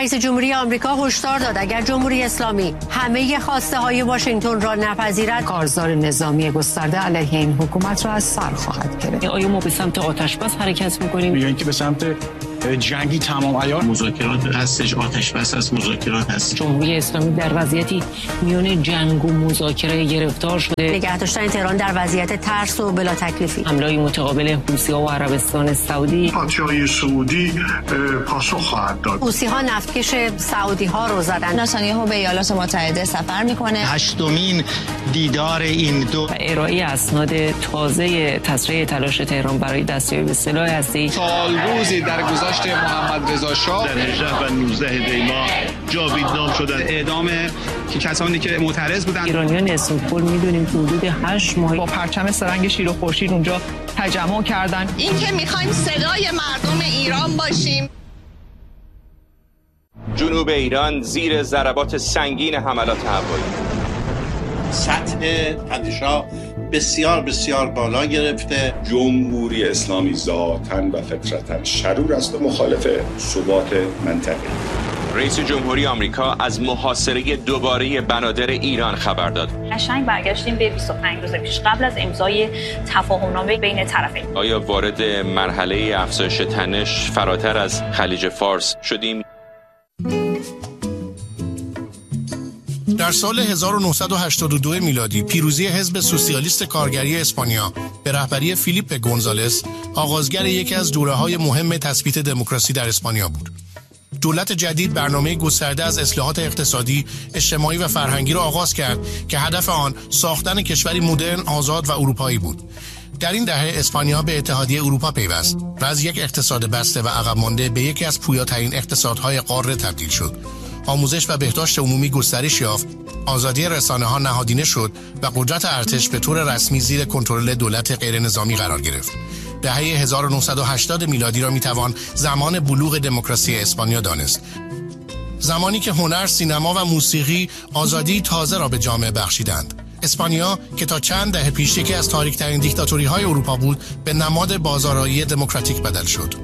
رئیس جمهوری آمریکا هشدار داد اگر جمهوری اسلامی همه خواسته های واشنگتن را نپذیرد، کارزار نظامی گسترده علیه این حکومت را از سر خواهد گرفت. آیا ما به سمت آتش‌بس حرکت می‌کنیم یا اینکه به سمت جنگی تمام عیار؟ مذاکرات هستش، آتش‌بس هست، مذاکرات هست. جمهوری اسلامی در وضعیتی میان جنگ و مذاکره گرفتار شده. نگه داشتن تهران در وضعیت ترس و بلا تکلیفی. حمله متقابل حوثی‌ها و عربستان سعودی. پادشاهی سعودی پاسخ خواهد داد. حوثی‌ها نفتکش سعودی‌ها رو زدن. نتانیاهو به ایالات متحده سفر می‌کنه. هشتمین دیدار این دو. ارائه اسناد تازه تسریع تلاش تهران برای دستیابی به سلاح هسته‌ای. سالروزی در گذشت محمد رضا شاه در 18 و 19 دی ماه جاویدنام شدن. اعدام کسانی که معترض بودند. ایرانیان اسمپول میدونیم حدود 8 ماه با پرچم سرنگ شیر و خورشید اونجا تجمع کردن. این که میخوایم صدای مردم ایران باشیم. جنوب ایران زیر ضربات سنگین حملات هوایی. سطح تنش‌ها بسیار بسیار بالا گرفته. جمهوری اسلامی ذاتاً و فطرتاً شرور است و مخالف ثبات منطقه. رئیس جمهوری آمریکا از محاصره دوباره بنادر ایران خبر داد. قشنگ برگشتیم به 25 روز پیش قبل از امضای تفاهمنامه بین طرفین. آیا وارد مرحله افزایش تنش فراتر از خلیج فارس شدیم؟ در سال 1982 میلادی پیروزی حزب سوسیالیست کارگری اسپانیا به رهبری فیلیپ گونزالس آغازگر یکی از دوره‌های مهم تثبیت دموکراسی در اسپانیا بود. دولت جدید برنامه گسترده از اصلاحات اقتصادی، اجتماعی و فرهنگی را آغاز کرد که هدف آن ساختن کشوری مدرن، آزاد و اروپایی بود. در این دهه اسپانیا به اتحادیه اروپا پیوست و از یک اقتصاد بسته و عقب مانده به یکی از پویاترین اقتصادهای قاره تبدیل شد. آموزش و بهداشت عمومی گسترش یافت، آزادی رسانه‌ها نهادینه شد و قدرت ارتش به طور رسمی زیر کنترل دولت غیر نظامی قرار گرفت. دهه 1980 میلادی را میتوان زمان بلوغ دموکراسی اسپانیا دانست. زمانی که هنر، سینما و موسیقی آزادی تازه را به جامعه بخشیدند. اسپانیا که تا چند دهه پیش یکی از تاریک‌ترین دیکتاتوری‌های اروپا بود، به نماد بازآرایی دموکراتیک بدل شد.